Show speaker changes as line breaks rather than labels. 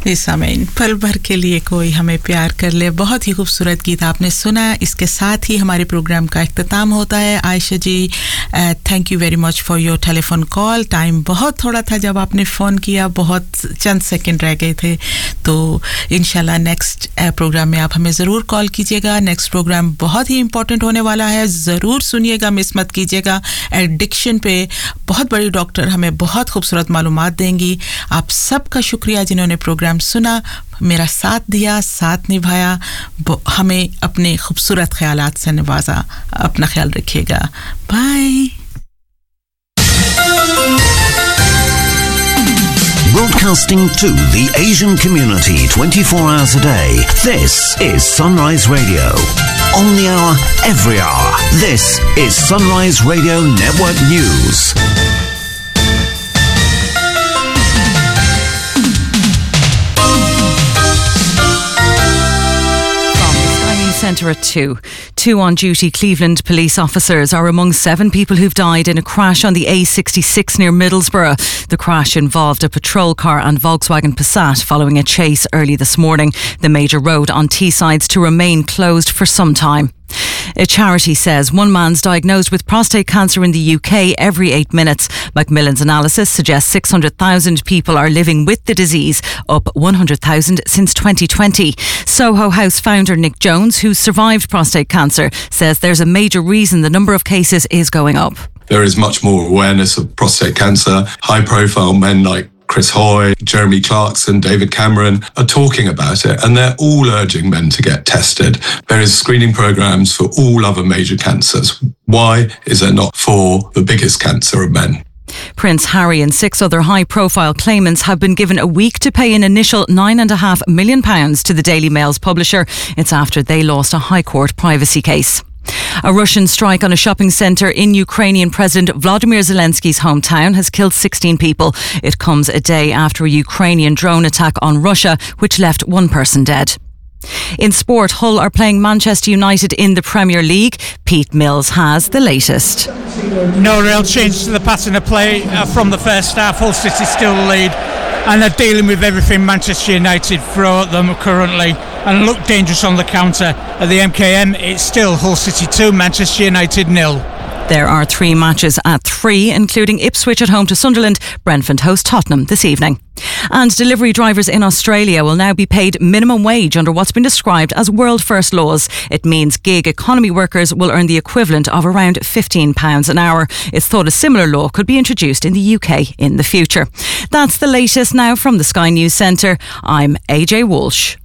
सामीन, पल भर के लिए कोई हमें प्यार कर ले, बहुत ही खूबसूरत गीत आपने सुना। इसके साथ ही हमारे प्रोग्राम का इख्तिताम होता है। आयशा जी, thank you very much for your telephone call. Time बहुत थोड़ा था जब आपने फ़ोन किया, बहुत चंद सेकंड रह गए थे। तो इंशाल्लाह नेक्स्ट प्रोग्राम में आप हमें ज़रूर कॉल कीजिएगा। नेक्स्ट प्रोग्राम बहुत ही इंपॉर्टेंट होने वाला है, ज़रूर सुनिएगा, मिस मत कीजिएगा। एडिक्शन पे बहुत बड़ी डॉक्टर हमें बहुत खूबसूरत मालूमात देंगी। आप सबका शुक्रिया जिन्होंने प्रोग्राम सुना, मेरा साथ दिया, साथ निभाया, हमें अपने खूबसूरत ख्यालात से नवाजा। अपना ख्याल रखिएगा। Bye.
Broadcasting to the Asian community 24 hours a day. This is Sunrise Radio. On the hour, every hour. This is Sunrise Radio Network News.
Centre at 2. 2 on-duty Cleveland police officers are among 7 people who've died in a crash on the A66 near Middlesbrough. The crash involved a patrol car and Volkswagen Passat following a chase early this morning. The major road on Teesside's to remain closed for some time. A charity says one man's diagnosed with prostate cancer in the UK every 8 minutes. Macmillan's analysis suggests 600,000 people are living with the disease, up 100,000 since 2020. Soho House founder Nick Jones, who survived prostate cancer, says there's a major reason the number of cases is going up.
There is much more awareness of prostate cancer. High-profile men like Chris Hoy, Jeremy Clarkson, David Cameron are talking about it, and they're all urging men to get tested. There is screening programs for all other major cancers. Why is there not for the biggest cancer of men?
Prince Harry and 6 other high-profile claimants have been given a week to pay an initial £9.5 million to the Daily Mail's publisher. It's after they lost a High Court privacy case. A Russian strike on a shopping centre in Ukrainian President Vladimir Zelensky's hometown has killed 16 people. It comes a day after a Ukrainian drone attack on Russia, which left 1 person dead. In sport, Hull are playing Manchester United in the Premier League. Pete Mills has the latest.
No real change to the pattern of play from the first half. Hull City still the lead, and they're dealing with everything Manchester United throw at them currently, and look dangerous on the counter. At the MKM, it's still Hull City 2, Manchester United 0.
There are 3 matches at 3, including Ipswich at home to Sunderland. Brentford host Tottenham this evening. And delivery drivers in Australia will now be paid minimum wage under what's been described as world first laws. It means gig economy workers will earn the equivalent of around £15 an hour. It's thought a similar law could be introduced in the UK in the future. That's the latest now from the Sky News Centre. I'm AJ Walsh.